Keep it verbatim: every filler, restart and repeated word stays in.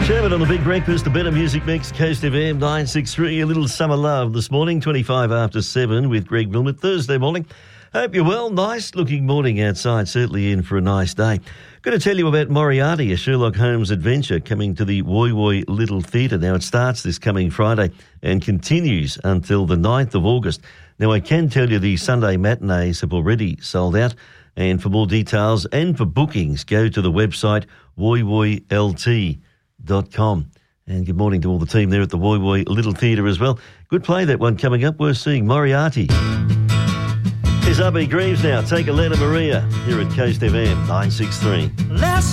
Chairman on the Big Breakfast, the Better Music Mix, Coast F M nine six three. A little summer love this morning, twenty-five after seven with Greg Wilmot, Thursday morning. Hope you're well. Nice looking morning outside, certainly in for a nice day. Going to tell you about Moriarty, a Sherlock Holmes adventure coming to the Woy Woy Little Theatre. Now, it starts this coming Friday and continues until the ninth of August. Now, I can tell you the Sunday matinees have already sold out. And for more details and for bookings, go to the website woy woy l t dot com. And good morning to all the team there at the Woy Woy Little Theatre as well. Good play, that one coming up. We're seeing Moriarty. Here's R B Greaves now. Take a letter, Maria, here at Coast F M nine six three. Last